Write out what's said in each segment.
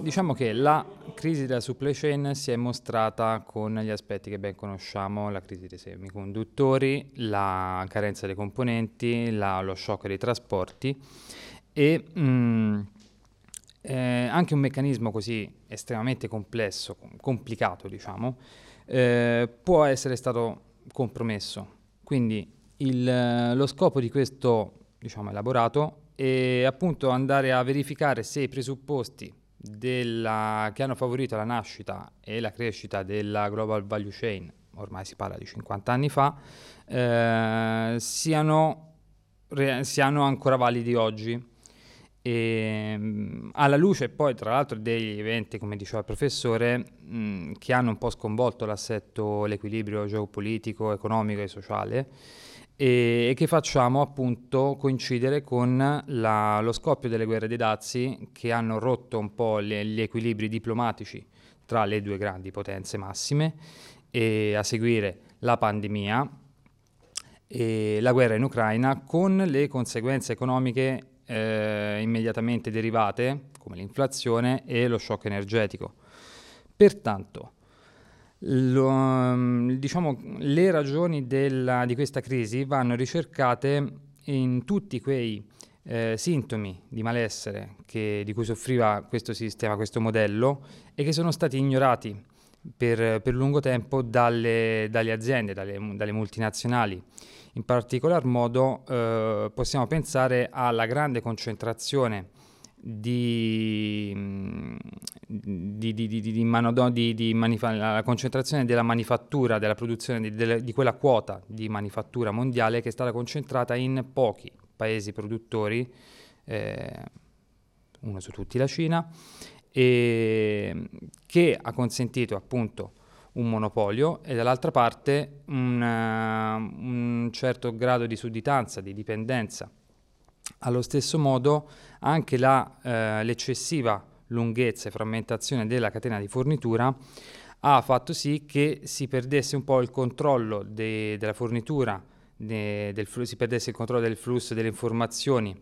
Diciamo che la crisi della supply chain si è mostrata con gli aspetti che ben conosciamo, la crisi dei semiconduttori, la carenza dei componenti, lo shock dei trasporti e anche un meccanismo così estremamente complesso, complicato diciamo, può essere stato compromesso. Quindi lo scopo di questo diciamo, elaborato è appunto andare a verificare se i presupposti che hanno favorito la nascita e la crescita della Global Value Chain, ormai si parla di 50 anni fa, siano ancora validi oggi. Alla luce poi tra l'altro degli eventi, come diceva il professore, che hanno un po' sconvolto l'equilibrio geopolitico, economico e sociale, e che facciamo appunto coincidere con lo scoppio delle guerre dei dazi, che hanno rotto un po' gli equilibri diplomatici tra le due grandi potenze massime, e a seguire la pandemia e la guerra in Ucraina, con le conseguenze economiche immediatamente derivate, come l'inflazione e lo shock energetico. Pertanto, diciamo, le ragioni di questa crisi vanno ricercate in tutti quei sintomi di malessere di cui soffriva questo sistema, questo modello, e che sono stati ignorati per lungo tempo dalle aziende, dalle multinazionali. In particolar modo possiamo pensare alla grande concentrazione la concentrazione della manifattura, della produzione di quella quota di manifattura mondiale che è stata concentrata in pochi paesi produttori, uno su tutti la Cina, e che ha consentito appunto un monopolio e dall'altra parte un certo grado di sudditanza, di dipendenza. Allo stesso modo anche l'eccessiva lunghezza e frammentazione della catena di fornitura ha fatto sì che si perdesse un po' il controllo della fornitura, si perdesse il controllo del flusso delle informazioni,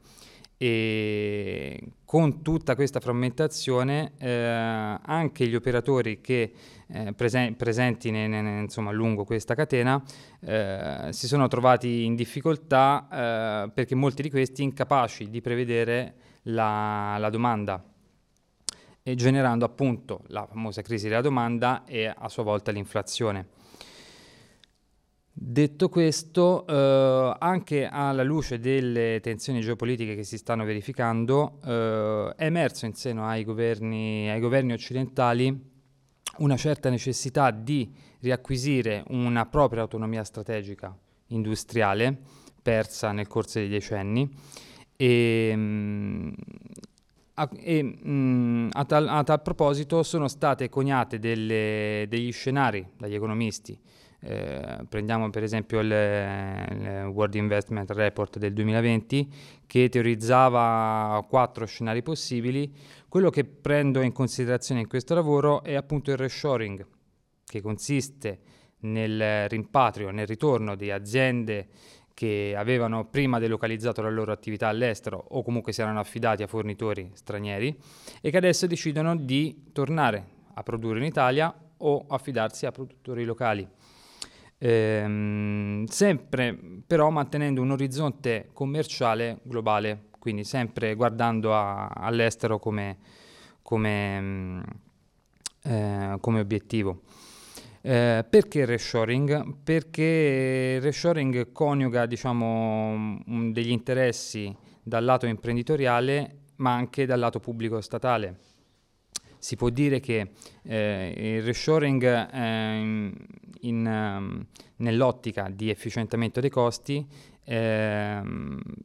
e con tutta questa frammentazione anche gli operatori che presenti insomma, lungo questa catena si sono trovati in difficoltà perché molti di questi incapaci di prevedere la domanda, e generando appunto la famosa crisi della domanda e a sua volta l'inflazione. Detto questo, anche alla luce delle tensioni geopolitiche che si stanno verificando, è emerso in seno ai governi occidentali una certa necessità di riacquisire una propria autonomia strategica industriale, persa nel corso dei decenni, a tal proposito sono state coniate degli scenari dagli economisti. Prendiamo per esempio il World Investment Report del 2020, che teorizzava 4 scenari possibili. Quello che prendo in considerazione in questo lavoro è appunto il reshoring, che consiste nel rimpatrio, nel ritorno di aziende che avevano prima delocalizzato la loro attività all'estero o comunque si erano affidati a fornitori stranieri e che adesso decidono di tornare a produrre in Italia o affidarsi a produttori locali. Sempre però mantenendo un orizzonte commerciale globale, quindi sempre guardando all'estero come obiettivo. Perché il reshoring? Perché il reshoring coniuga, diciamo, degli interessi dal lato imprenditoriale ma anche dal lato pubblico statale. Si può dire che il reshoring nell'ottica di efficientamento dei costi